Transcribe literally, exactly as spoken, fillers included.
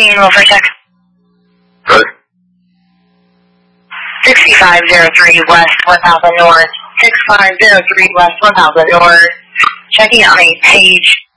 fifteen, roll for check. Good. sixty-five oh three west, one thousand north. sixty-five oh three west, one thousand north. Checking on a page